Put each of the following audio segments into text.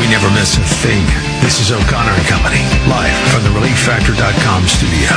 We never miss a thing. This is O'Connor and Company, live from the ReliefFactor.com studio.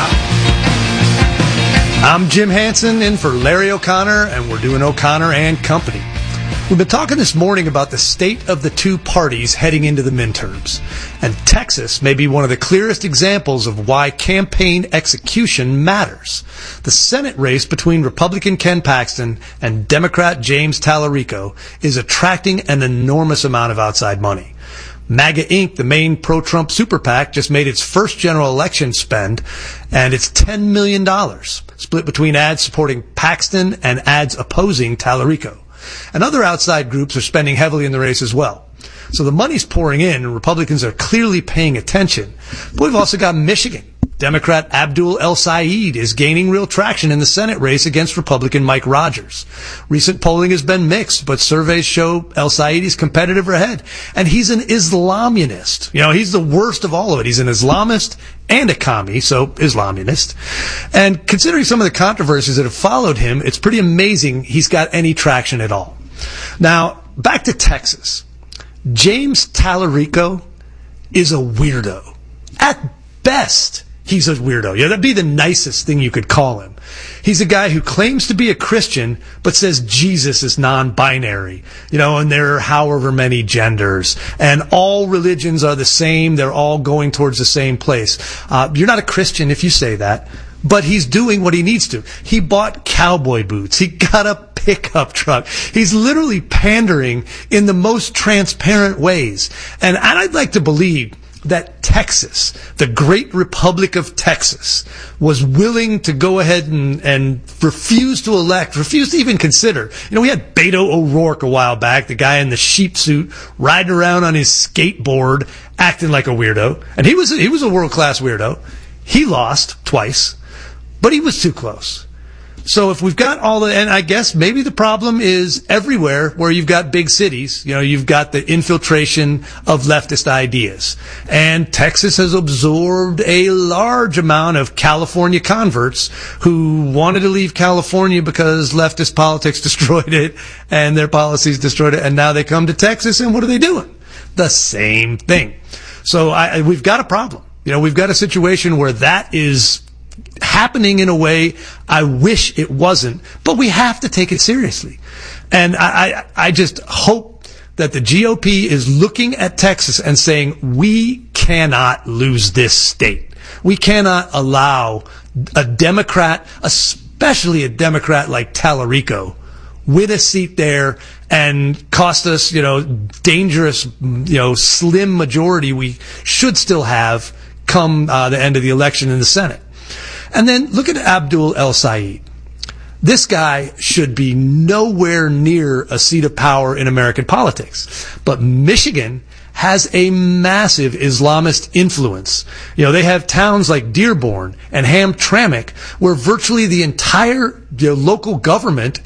I'm Jim Hansen in for Larry O'Connor, and we're doing O'Connor and Company. We've been talking this morning about the state of the two parties heading into the midterms. And Texas may be one of the clearest examples of why campaign execution matters. The Senate race between Republican Ken Paxton and Democrat James Tallarico is attracting an enormous amount of outside money. MAGA Inc., the main pro-Trump super PAC, just made its first general election spend, and it's $10 million, split between ads supporting Paxton and ads opposing Tallarico. And other outside groups are spending heavily in the race as well. So the money's pouring in, and Republicans are clearly paying attention. But we've also got Michigan. Democrat Abdul El-Sayed is gaining real traction in the Senate race against Republican Mike Rogers. Recent polling has been mixed, but surveys show El-Sayed is competitive ahead. And he's an Islamunist. You know, he's the worst of all of it. He's an Islamist and a commie, so Islamunist. And considering some of the controversies that have followed him, it's pretty amazing he's got any traction at all. Now, back to Texas. James Tallarico is a weirdo. At best, he's a weirdo. Yeah, that'd be the nicest thing you could call him. He's a guy who claims to be a Christian, but says Jesus is non-binary. You know, and there are however many genders. And all religions are the same. They're all going towards the same place. You're not a Christian if you say that. But he's doing what he needs to. He bought cowboy boots. He got a pickup truck. He's literally pandering in the most transparent ways. And I'd like to believe that Texas, the great Republic of Texas, was willing to go ahead and refuse to even consider. You know, we had Beto O'Rourke a while back, the guy in the sheep suit, riding around on his skateboard, acting like a weirdo. And he was a world-class weirdo. He lost twice, but he was too close. So if we've got and I guess maybe the problem is everywhere where you've got big cities, you know, you've got the infiltration of leftist ideas. And Texas has absorbed a large amount of California converts who wanted to leave California because leftist politics destroyed it and their policies destroyed it. And now they come to Texas, and what are they doing? The same thing. So we've got a problem. You know, we've got a situation where that is happening in a way I wish it wasn't, but we have to take it seriously. And I just hope that the GOP is looking at Texas and saying, we cannot lose this state. We cannot allow a Democrat, especially a Democrat like Tallarico, win a seat there and cost us, you know, dangerous, you know, slim majority we should still have come the end of the election in the Senate. And then look at Abdul El-Sayed. This guy should be nowhere near a seat of power in American politics. But Michigan has a massive Islamist influence. You know, they have towns like Dearborn and Hamtramck where virtually the entire local government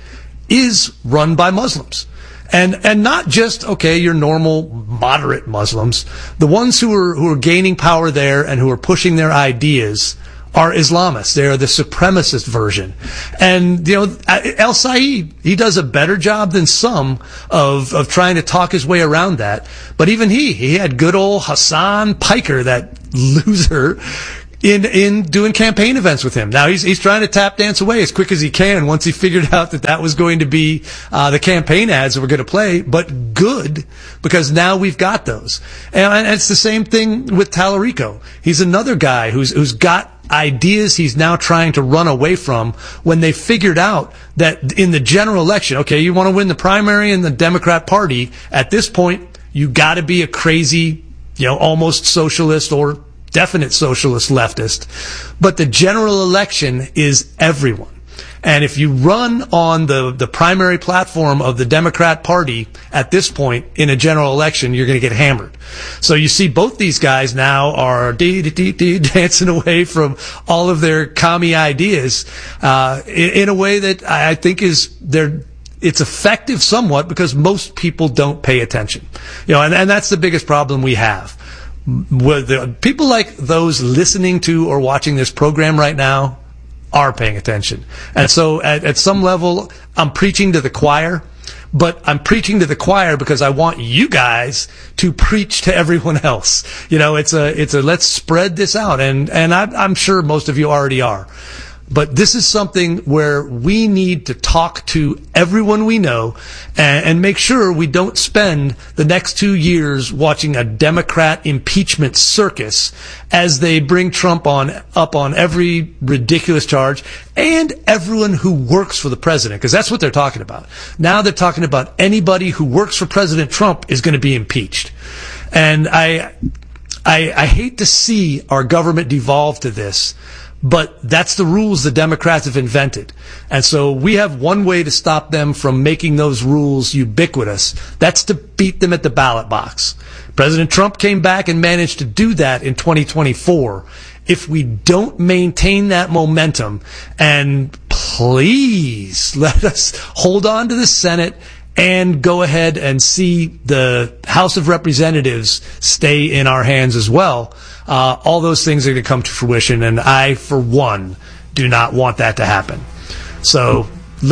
is run by Muslims. And not just, okay, your normal moderate Muslims. The ones who are gaining power there and who are pushing their ideas are Islamists. They are the supremacist version. And, you know, El-Sayed, he does a better job than some of trying to talk his way around that. But even he had good old Hassan Piker, that loser, in doing campaign events with him. Now he's trying to tap dance away as quick as he can once he figured out that was going to be the campaign ads that were going to play, but good, because now we've got those. And it's the same thing with Tallarico. He's another guy who's got ideas he's now trying to run away from when they figured out that in the general election, okay, you want to win the primary in the Democrat Party, at this point, you got to be a crazy, you know, almost socialist or definite socialist leftist. But the general election is everyone. And if you run on the primary platform of the Democrat Party at this point in a general election, you're going to get hammered. So you see both these guys now are dancing away from all of their commie ideas in a way that I think it's effective somewhat because most people don't pay attention. You know, and that's the biggest problem we have. With people like those listening to or watching this program right now are paying attention. And so at some level, I'm preaching to the choir, but I'm preaching to the choir because I want you guys to preach to everyone else. It's a let's spread this out, and I'm sure most of you already are. But this is something where we need to talk to everyone we know and make sure we don't spend the next 2 years watching a Democrat impeachment circus as they bring Trump up on every ridiculous charge and everyone who works for the president, because that's what they're talking about. Now they're talking about anybody who works for President Trump is going to be impeached. And I hate to see our government devolve to this. But that's the rules the Democrats have invented. And so we have one way to stop them from making those rules ubiquitous. That's to beat them at the ballot box. President Trump came back and managed to do that in 2024. If we don't maintain that momentum, and please let us hold on to the Senate and go ahead and see the House of Representatives stay in our hands as well, all those things are going to come to fruition, and I, for one, do not want that to happen. So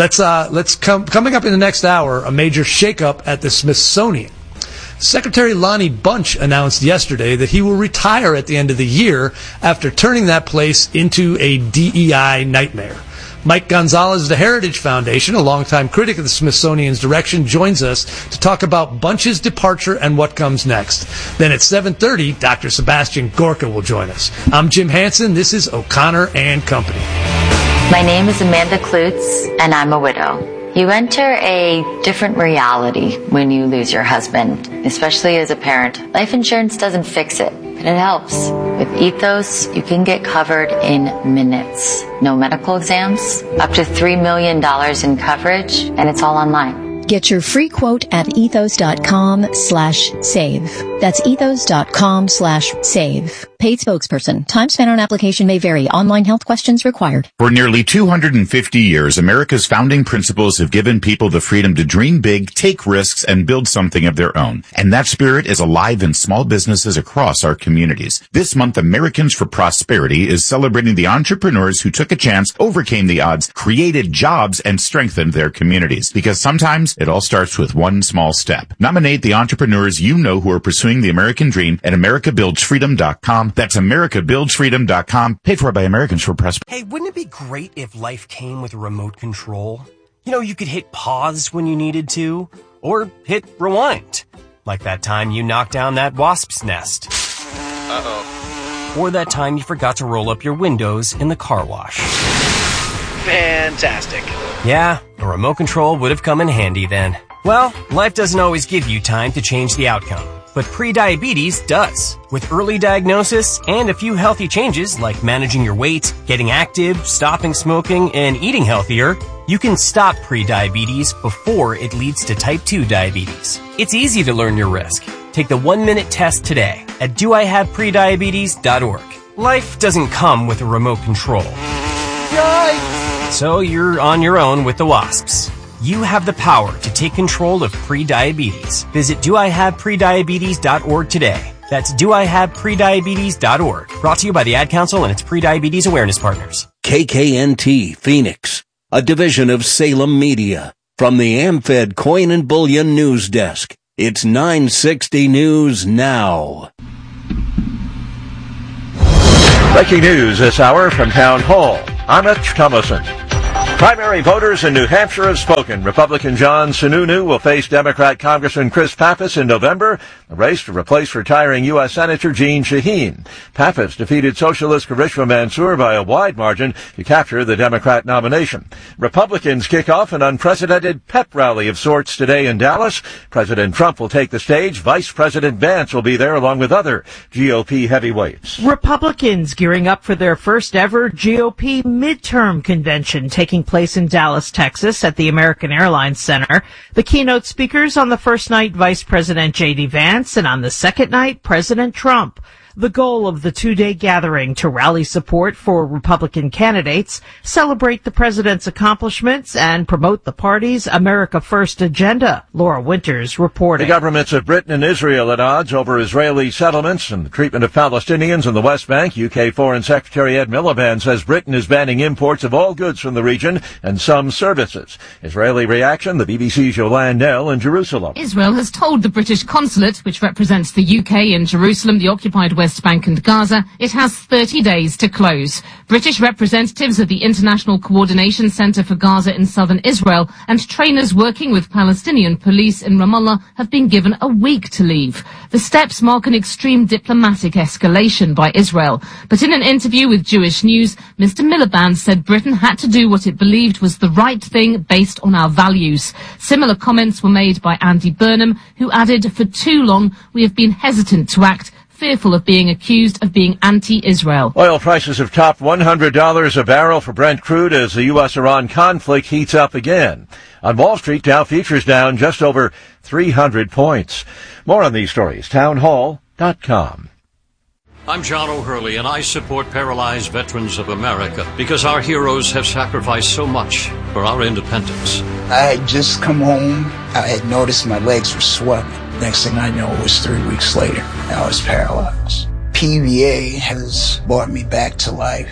coming up in the next hour, a major shakeup at the Smithsonian. Secretary Lonnie Bunch announced yesterday that he will retire at the end of the year after turning that place into a DEI nightmare. Mike Gonzalez of the Heritage Foundation, a longtime critic of the Smithsonian's direction, joins us to talk about Bunch's departure and what comes next. Then at 7:30, Dr. Sebastian Gorka will join us. I'm Jim Hansen. This is O'Connor and Company. My name is Amanda Klutz, and I'm a widow. You enter a different reality when you lose your husband, especially as a parent. Life insurance doesn't fix it, but it helps. With Ethos, you can get covered in minutes. No medical exams, up to $3 million in coverage, and it's all online. Get your free quote at ethos.com/save. That's ethos.com/save. Paid spokesperson. Time spent on application may vary. Online health questions required. For nearly 250 years, America's founding principles have given people the freedom to dream big, take risks, and build something of their own. And that spirit is alive in small businesses across our communities. This month, Americans for Prosperity is celebrating the entrepreneurs who took a chance, overcame the odds, created jobs, and strengthened their communities. Because sometimes it all starts with one small step. Nominate the entrepreneurs you know who are pursuing the American dream at AmericaBuildsFreedom.com. That's AmericaBuildsFreedom.com. Paid for by Americans for Prosperity. Hey, wouldn't it be great if life came with a remote control? You could hit pause when you needed to, or hit rewind. Like that time you knocked down that wasp's nest. Uh-oh. Or that time you forgot to roll up your windows in the car wash. Fantastic. Yeah, a remote control would have come in handy then. Well, life doesn't always give you time to change the outcome. But prediabetes does. With early diagnosis and a few healthy changes like managing your weight, getting active, stopping smoking, and eating healthier, you can stop prediabetes before it leads to type 2 diabetes. It's easy to learn your risk. Take the 1-minute test today at doihaveprediabetes.org. Life doesn't come with a remote control. Yikes! So you're on your own with the wasps. You have the power to take control of prediabetes. Visit doihaveprediabetes.org today. That's doihaveprediabetes.org. Brought to you by the Ad Council and its Prediabetes Awareness Partners. KKNT Phoenix, a division of Salem Media. From the AmFed Coin and Bullion News Desk, it's 960 News Now. Breaking news this hour from Town Hall. I'm Rich Thomason. Primary voters in New Hampshire have spoken. Republican John Sununu will face Democrat Congressman Chris Pappas in November, a race to replace retiring U.S. Senator Jeanne Shaheen. Pappas defeated Socialist Karishma Mansour by a wide margin to capture the Democrat nomination. Republicans kick off an unprecedented pep rally of sorts today in Dallas. President Trump will take the stage. Vice President Vance will be there along with other GOP heavyweights. Republicans gearing up for their first ever GOP midterm convention taking place in Dallas, Texas at the American Airlines Center. The keynote speakers on the first night, Vice President J.D. Vance, and on the second night, President Trump. The goal of the two-day gathering to rally support for Republican candidates, celebrate the president's accomplishments, and promote the party's America First agenda. Laura Winters reporting. The governments of Britain and Israel at odds over Israeli settlements and the treatment of Palestinians in the West Bank. UK Foreign Secretary Ed Miliband says Britain is banning imports of all goods from the region and some services. Israeli reaction, the BBC's Yolande Nell in Jerusalem. Israel has told the British consulate, which represents the UK in Jerusalem, the occupied West Bank and Gaza, it has 30 days to close. British representatives of the International Coordination Centre for Gaza in southern Israel and trainers working with Palestinian police in Ramallah have been given a week to leave. The steps mark an extreme diplomatic escalation by Israel. But in an interview with Jewish News, Mr. Miliband said Britain had to do what it believed was the right thing based on our values. Similar comments were made by Andy Burnham, who added, "For too long, we have been hesitant to act, fearful of being accused of being anti-Israel." Oil prices have topped $100 a barrel for Brent crude as the U.S.-Iran conflict heats up again. On Wall Street, Dow futures down just over 300 points. More on these stories, townhall.com. I'm John O'Hurley, and I support Paralyzed Veterans of America because our heroes have sacrificed so much for our independence. I had just come home. I had noticed my legs were swelling. Next thing I know, it was 3 weeks later. I was paralyzed. PVA has brought me back to life.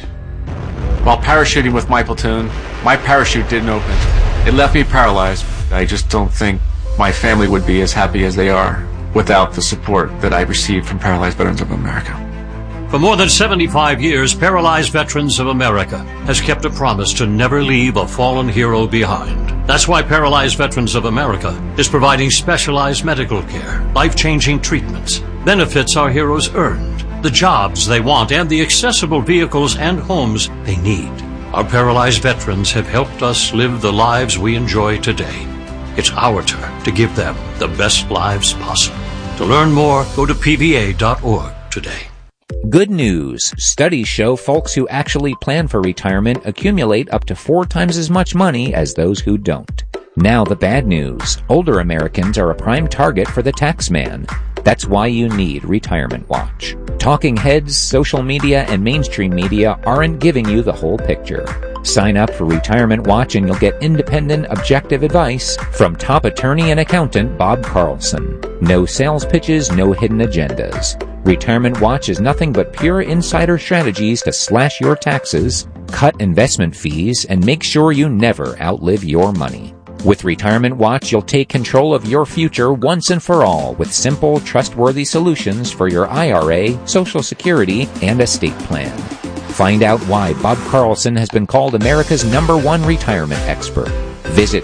While parachuting with my platoon, my parachute didn't open. It left me paralyzed. I just don't think my family would be as happy as they are without the support that I received from Paralyzed Veterans of America. For more than 75 years, Paralyzed Veterans of America has kept a promise to never leave a fallen hero behind. That's why Paralyzed Veterans of America is providing specialized medical care, life-changing treatments, benefits our heroes earned, the jobs they want, and the accessible vehicles and homes they need. Our paralyzed veterans have helped us live the lives we enjoy today. It's our turn to give them the best lives possible. To learn more, go to pva.org today. Good news. Studies show folks who actually plan for retirement accumulate up to 4 times as much money as those who don't. Now the bad news. Older Americans are a prime target for the tax man. That's why you need Retirement Watch. Talking heads, social media, and mainstream media aren't giving you the whole picture. Sign up for Retirement Watch and you'll get independent, objective advice from top attorney and accountant Bob Carlson. No sales pitches, no hidden agendas. Retirement Watch is nothing but pure insider strategies to slash your taxes, cut investment fees, and make sure you never outlive your money. With Retirement Watch, you'll take control of your future once and for all with simple, trustworthy solutions for your IRA, Social Security, and estate plan. Find out why Bob Carlson has been called America's #1 retirement expert. Visit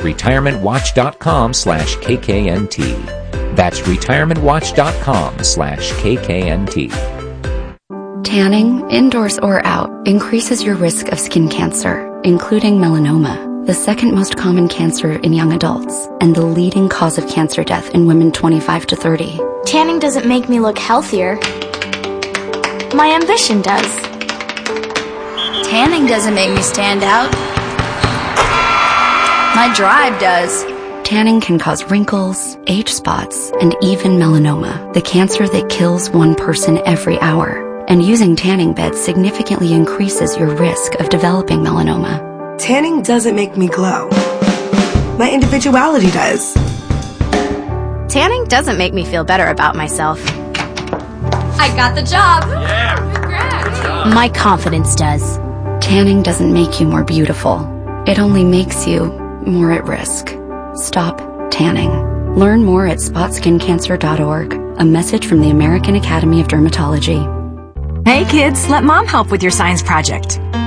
retirementwatch.com/KKNT. That's retirementwatch.com/KKNT. Tanning, indoors or out, increases your risk of skin cancer, including melanoma, the second most common cancer in young adults, and the leading cause of cancer death in women 25 to 30. Tanning doesn't make me look healthier. My ambition does. Tanning doesn't make me stand out. My drive does. Tanning can cause wrinkles, age spots, and even melanoma, the cancer that kills one person every hour. And using tanning beds significantly increases your risk of developing melanoma. Tanning doesn't make me glow. My individuality does. Tanning doesn't make me feel better about myself. I got the job. Yeah. Congrats. My confidence does. Tanning doesn't make you more beautiful. It only makes you more at risk. Stop tanning. Learn more at spotskincancer.org. A message from the American Academy of Dermatology. Hey kids, let mom help with your science project.